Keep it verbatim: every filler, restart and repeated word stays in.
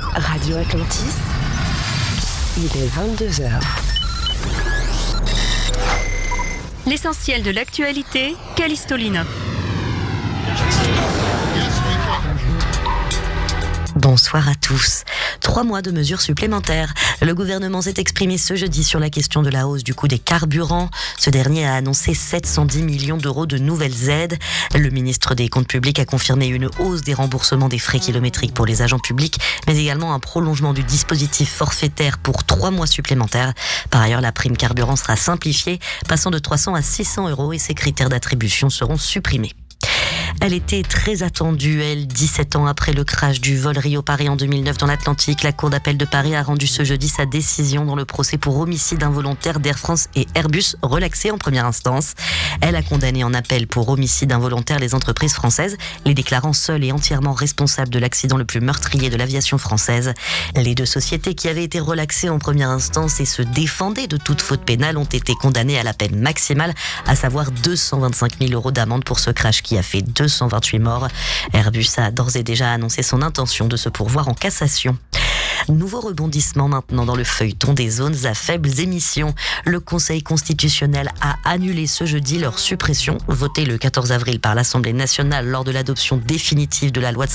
Radio Atlantis, il est vingt-deux heures. L'essentiel de l'actualité, Callisto Lina. Bonsoir à tous. Trois mois de mesures supplémentaires. Le gouvernement s'est exprimé ce jeudi sur la question de la hausse du coût des carburants. Ce dernier a annoncé sept cent dix millions d'euros de nouvelles aides. Le ministre des Comptes publics a confirmé une hausse des remboursements des frais kilométriques pour les agents publics, mais également un prolongement du dispositif forfaitaire pour trois mois supplémentaires. Par ailleurs, la prime carburant sera simplifiée, passant de trois cents à six cents euros et ses critères d'attribution seront supprimés. Elle était très attendue, elle, dix-sept ans après le crash du vol Rio-Paris en deux mille neuf dans l'Atlantique. La Cour d'appel de Paris a rendu ce jeudi sa décision dans le procès pour homicide involontaire d'Air France et Airbus, relaxé en première instance. Elle a condamné en appel pour homicide involontaire les entreprises françaises, les déclarant seules et entièrement responsables de l'accident le plus meurtrier de l'aviation française. Les deux sociétés qui avaient été relaxées en première instance et se défendaient de toute faute pénale ont été condamnées à la peine maximale, à savoir deux cent vingt-cinq mille euros d'amende pour ce crash qui a fait deux cent vingt-huit morts. Airbus a d'ores et déjà annoncé son intention de se pourvoir en cassation. Nouveau rebondissement maintenant dans le feuilleton des zones à faibles émissions. Le Conseil constitutionnel a annulé ce jeudi leur suppression, votée le quatorze avril par l'Assemblée nationale lors de l'adoption définitive de la loi de